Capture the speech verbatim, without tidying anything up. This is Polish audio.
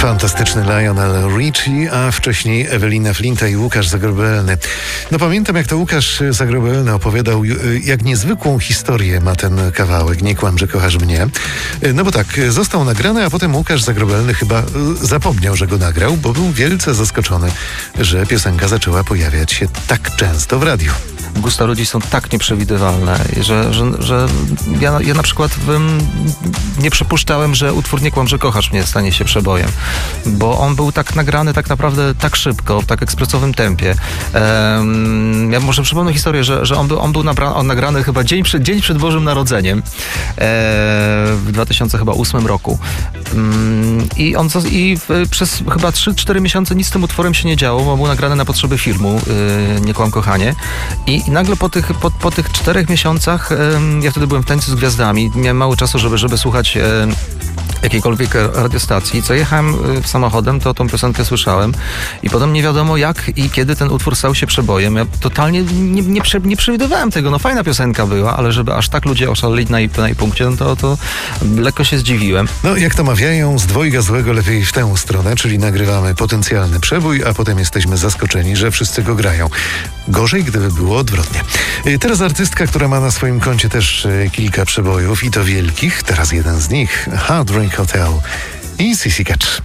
Fantastyczny Lionel Richie, a wcześniej Ewelina Flinta i Łukasz Zagrobelny. No pamiętam, jak to Łukasz Zagrobelny opowiadał, jak niezwykłą historię ma ten kawałek, Nie kłam, że kochasz mnie. No bo tak, został nagrany, a potem Łukasz Zagrobelny chyba zapomniał, że go nagrał, bo był wielce zaskoczony, że piosenka zaczęła pojawiać się tak często w radiu. Gusta ludzi są tak nieprzewidywalne, że, że, że ja, ja na przykład bym nie przypuszczałem, że utwór Nie kłam, że kochasz mnie stanie się przebojem, bo on był tak nagrany tak naprawdę tak szybko, w tak ekspresowym tempie. Um, ja może przypomnę historię, że, że on był, on był nabra- on nagrany chyba dzień przed, dzień przed Bożym Narodzeniem e, w dwa tysiące ósmym roku. Um, I on i w, przez chyba trzy cztery miesiące nic z tym utworem się nie działo, bo był nagrany na potrzeby filmu y, Nie kłam, kochanie. I I nagle po tych, po, po tych czterech miesiącach, um, ja wtedy byłem w Tańcu z Gwiazdami, miałem mało czasu, żeby, żeby słuchać um, jakiejkolwiek radiostacji. Co jechałem um, samochodem, to tą piosenkę słyszałem i potem nie wiadomo jak i kiedy ten utwór stał się przebojem. Ja totalnie nie, nie, prze, nie przewidywałem tego. No fajna piosenka była, ale żeby aż tak ludzie oszaleli na jej, na jej punkcie, no to, to lekko się zdziwiłem. No jak to mawiają, z dwojga złego lepiej w tę stronę, czyli nagrywamy potencjalny przebój, a potem jesteśmy zaskoczeni, że wszyscy go grają. Gorzej, gdyby było odwrotnie. Teraz artystka, która ma na swoim koncie też kilka przebojów i to wielkich. Teraz jeden z nich, Hard Drink Hotel i Sissy Catch.